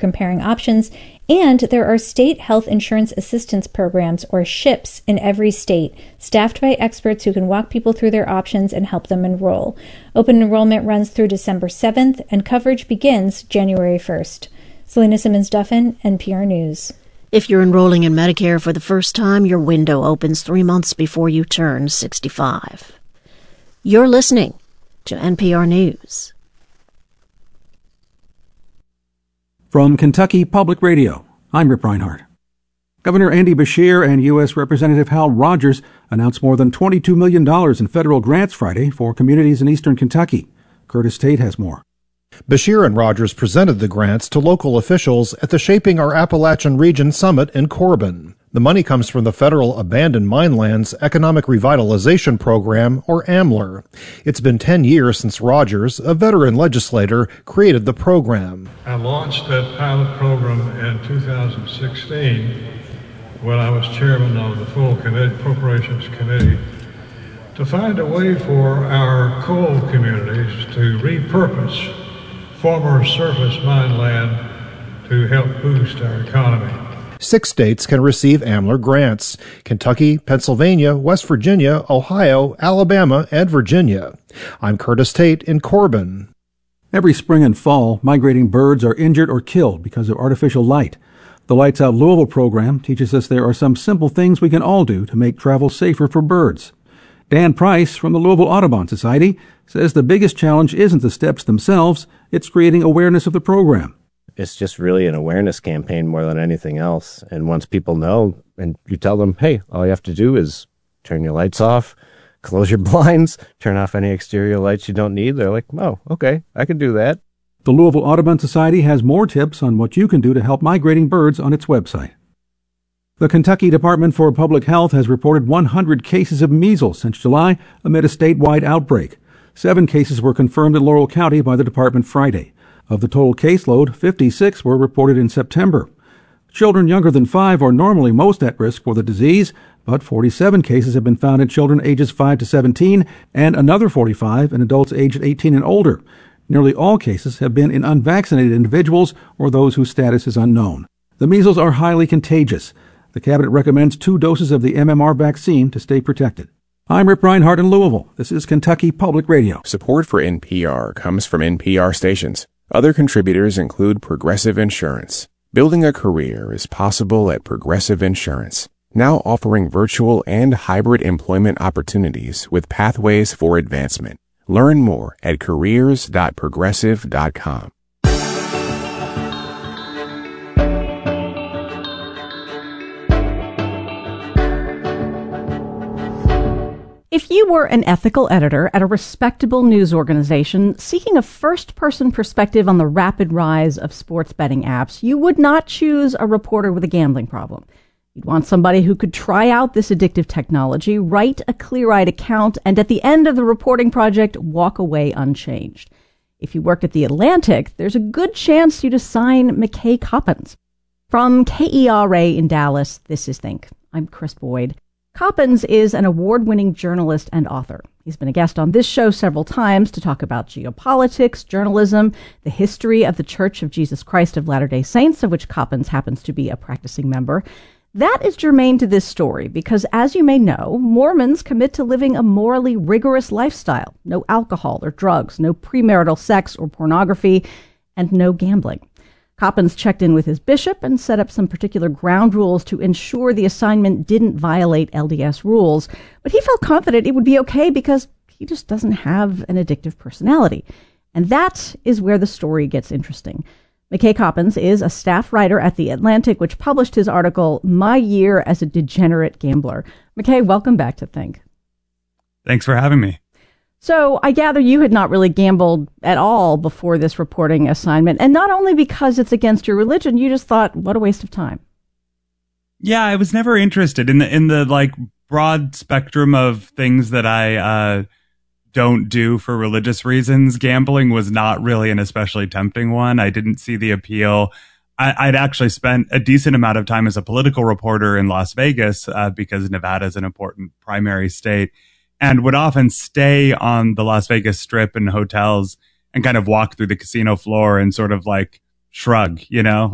comparing options, and there are state health insurance assistance programs, or SHIPs, in every state, staffed by experts who can walk people through their options and help them enroll. Open enrollment runs through December 7th, and coverage begins January 1st. Selena Simmons-Duffin, NPR News. If you're enrolling in Medicare for the first time, your window opens 3 months before you turn 65. You're listening to NPR News. From Kentucky Public Radio, I'm Rip Reinhardt. Governor Andy Beshear and U.S. Representative Hal Rogers announced more than $22 million in federal grants Friday for communities in eastern Kentucky. Curtis Tate has more. Beshear and Rogers presented the grants to local officials at the Shaping Our Appalachian Region Summit in Corbin. The money comes from the Federal Abandoned Minelands Economic Revitalization Program, or AMLR. It's been 10 years since Rogers, a veteran legislator, created the program. I launched that pilot program in 2016 when I was chairman of the full Appropriations Committee to find a way for our coal communities to repurpose former surface mine land to help boost our economy. 6 states can receive AMLR grants: Kentucky, Pennsylvania, West Virginia, Ohio, Alabama, and Virginia. I'm Curtis Tate in Corbin. Every spring and fall, migrating birds are injured or killed because of artificial light. The Lights Out Louisville program teaches us there are some simple things we can all do to make travel safer for birds. Dan Price from the Louisville Audubon Society says the biggest challenge isn't the steps themselves, it's creating awareness of the program. It's just really an awareness campaign more than anything else. And once people know and you tell them, hey, all you have to do is turn your lights off, close your blinds, turn off any exterior lights you don't need, they're like, oh, okay, I can do that. The Louisville Audubon Society has more tips on what you can do to help migrating birds on its website. The Kentucky Department for Public Health has reported 100 cases of measles since July amid a statewide outbreak. 7 cases were confirmed in Laurel County by the department Friday. Of the total caseload, 56 were reported in September. Children younger than 5 are normally most at risk for the disease, but 47 cases have been found in children ages 5 to 17 and another 45 in adults aged 18 and older. Nearly all cases have been in unvaccinated individuals or those whose status is unknown. The measles are highly contagious. The cabinet recommends 2 doses of the MMR vaccine to stay protected. I'm Rip Reinhardt in Louisville. This is Kentucky Public Radio. Support for NPR comes from NPR stations. Other contributors include Progressive Insurance. Building a career is possible at Progressive Insurance, now offering virtual and hybrid employment opportunities with pathways for advancement. Learn more at careers.progressive.com. If you were an ethical editor at a respectable news organization seeking a first-person perspective on the rapid rise of sports betting apps, you would not choose a reporter with a gambling problem. You'd want somebody who could try out this addictive technology, write a clear-eyed account, and at the end of the reporting project, walk away unchanged. If you worked at The Atlantic, there's a good chance you'd assign McKay Coppins. From KERA in Dallas, this is Think. I'm Chris Boyd. Coppins is an award-winning journalist and author. He's been a guest on this show several times to talk about geopolitics, journalism, the history of the Church of Jesus Christ of Latter-day Saints, of which Coppins happens to be a practicing member. That is germane to this story because, as you may know, Mormons commit to living a morally rigorous lifestyle. No alcohol or drugs, no premarital sex or pornography, and no gambling. Coppins checked in with his bishop and set up some particular ground rules to ensure the assignment didn't violate LDS rules, but he felt confident it would be okay because he just doesn't have an addictive personality. And that is where the story gets interesting. McKay Coppins is a staff writer at The Atlantic, which published his article, My Year as a Degenerate Gambler. McKay, welcome back to Think. Thanks for having me. So I gather you had not really gambled at all before this reporting assignment, and not only because it's against your religion, you just thought, what a waste of time. Yeah, I was never interested in the like broad spectrum of things that I don't do for religious reasons. Gambling was not really an especially tempting one. I didn't see the appeal. I'd actually spent a decent amount of time as a political reporter in Las Vegas because Nevada is an important primary state, and would often stay on the Las Vegas Strip in hotels and kind of walk through the casino floor and sort of like shrug, you know,